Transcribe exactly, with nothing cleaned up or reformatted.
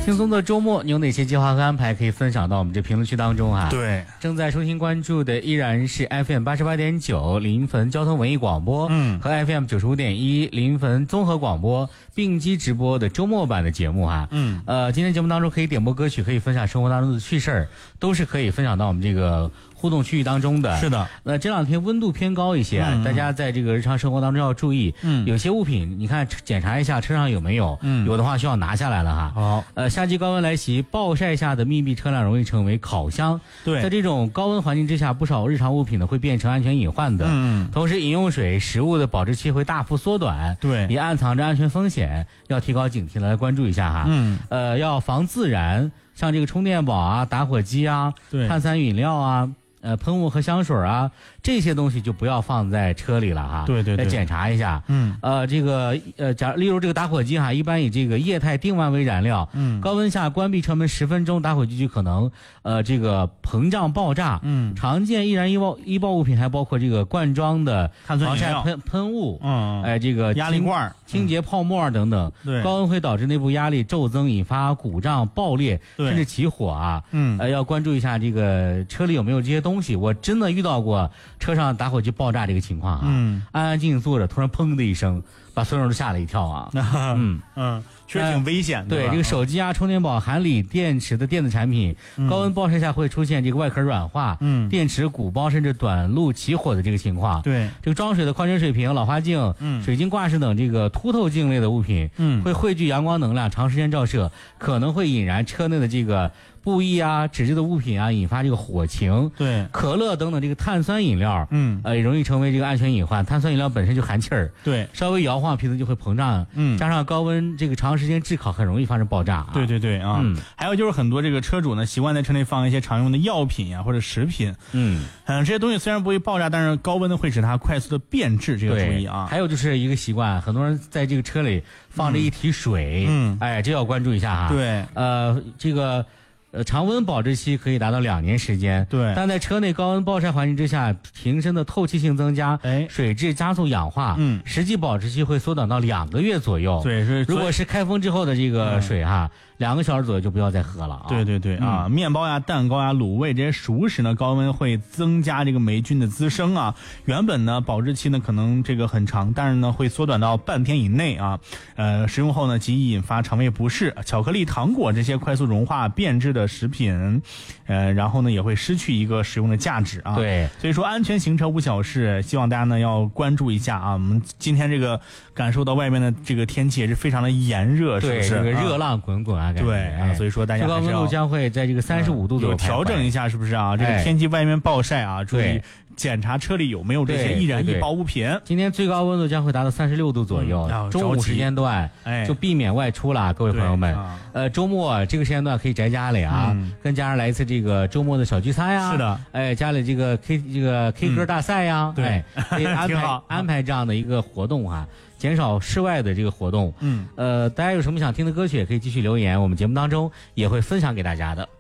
轻松的周末，你有哪些计划和安排可以分享到我们这评论区当中啊？ 对， 正在收听关注的依然是 F M 八十八点九临汾交通文艺广播，嗯，和 F M 九十五点一临汾综合广播并机直播的周末版的节目哈，嗯，呃，今天节目当中可以点播歌曲，可以分享生活当中的趣事儿，都是可以分享到我们这个互动区域当中的。 是的， 那这两天温度偏高一些，嗯、大家在这个日常生活当中要注意，嗯，有些物品你看检查一下车上有没有，嗯，有的话需要拿下来了哈。 好， 呃，夏季高温来袭，暴晒下的密闭车辆容易成为烤箱。 对， 在这种高温环境之下，不少日常物品呢会变成安全隐患的。嗯，同时饮用水、食物的保质期会大幅缩短。 对， 也暗藏着安全风险，要提高警惕来关注一下哈。嗯，呃，要防自燃，像这个充电宝啊、打火机啊、碳酸饮料啊。呃，喷雾和香水啊，这些东西就不要放在车里了哈。 对对对， 要检查一下。嗯，呃，这个呃，假例如这个打火机哈，一般以这个液态丁烷为燃料。嗯，高温下关闭车门十分钟，打火机就可能呃这个膨胀爆炸。嗯，常见易燃易爆易爆物品还包括这个罐装的防晒喷喷雾。嗯，哎、呃，这个压力罐、 清洁泡沫等等。对、嗯，高温会导致内部压力骤增，引发鼓胀、爆裂，甚至起火啊。嗯，呃，要关注一下这个车里有没有这些东西。我真的遇到过车上打火机爆炸这个情况啊，嗯，安安静静坐着，突然砰的一声，把所有人都吓了一跳啊， 嗯嗯，确实挺危险的。 对，这个手机啊、充电宝、含锂电池的电子产品，嗯、高温暴晒下会出现这个外壳软化，嗯，电池鼓包甚至短路起火的这个情况。 对， 这个装水的矿泉水瓶、老花镜、嗯、水晶挂饰等这个凸透镜类的物品，嗯，会汇聚阳光能量，长时间照射，可能会引燃车内的这个布艺啊、纸质的物品啊，引发这个火情。 对， 可乐等等这个碳酸饮料，嗯，呃，也容易成为这个安全隐患。碳酸饮料本身就含气儿， 对， 稍微摇晃瓶子就会膨胀，嗯，加上高温这个长时间炙烤，很容易发生爆炸、啊。 对对对啊，嗯，还有就是很多这个车主呢，习惯在车内放一些常用的药品呀、啊、或者食品，嗯嗯，这些东西虽然不会爆炸，但是高温呢会使它快速的变质，这个注意啊。 还有就是一个习惯，很多人在这个车里放着一提水，嗯，哎，这要关注一下哈。 对， 呃，这个。呃，常温保质期可以达到两年时间， 对。 但在车内高温暴晒环境之下，瓶身的透气性增加，哎，水质加速氧化，嗯，实际保质期会缩短到两个月左右。 对，是。 如果是开封之后的这个水哈，嗯、两个小时左右就不要再喝了啊。 对对对、嗯、啊，面包呀、蛋糕呀、卤味这些熟食呢，高温会增加这个霉菌的滋生啊。原本呢，保质期呢可能这个很长，但是呢会缩短到半天以内啊。呃，食用后呢，极易引发肠胃不适。巧克力、糖果这些快速融化变质的食品，呃，然后呢也会失去一个使用的价值啊。 对， 所以说安全行车无小事，希望大家呢要关注一下啊。我们今天这个感受到外面的这个天气也是非常的炎热，是不是？ 这个热浪滚滚啊，感觉对啊，所以说大家还是要最高温度将会在这个三十五度左右调整一下，是不是啊？这个天气外面暴晒啊，注意检查车里有没有这些易燃易爆物品。 今天最高温度将会达到三十六度左右，嗯、中午时间段就避免外出了，各位朋友们。啊、呃，周末这个时间段可以宅家里啊，嗯、跟家人来一次这个周末的小聚餐呀。 是的， 哎，家里这个 K 这个 K 歌大赛呀，嗯、对，哎、可以安排安排这样的一个活动啊。减少室外的这个活动，嗯，呃，大家有什么想听的歌曲，也可以继续留言，我们节目当中也会分享给大家的。